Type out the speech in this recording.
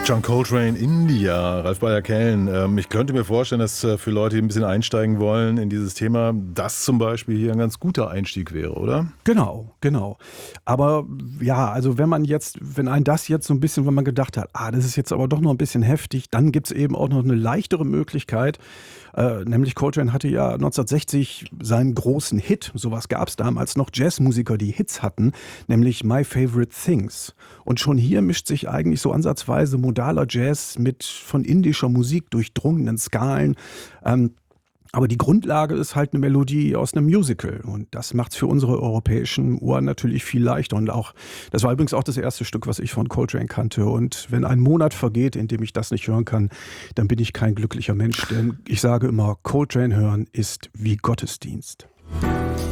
John Coltrane, India, Ralf Beyer-Kellen. Ich könnte mir vorstellen, dass für Leute, die ein bisschen einsteigen wollen in dieses Thema, das zum Beispiel hier ein ganz guter Einstieg wäre, oder? Genau, genau. Aber ja, also wenn einen das jetzt so ein bisschen, wenn man gedacht hat, das ist jetzt aber doch noch ein bisschen heftig, dann gibt's eben auch noch eine leichtere Möglichkeit. Nämlich Coltrane hatte ja 1960 seinen großen Hit, sowas gab's damals noch, Jazzmusiker, die Hits hatten, nämlich My Favorite Things. Und schon hier mischt sich eigentlich so ansatzweise modaler Jazz mit von indischer Musik durchdrungenen Skalen. Aber die Grundlage ist halt eine Melodie aus einem Musical. Und das macht's für unsere europäischen Ohren natürlich viel leichter. Und auch, das war übrigens auch das erste Stück, was ich von Coltrane kannte. Und wenn ein Monat vergeht, in dem ich das nicht hören kann, dann bin ich kein glücklicher Mensch. Denn ich sage immer, Coltrane hören ist wie Gottesdienst.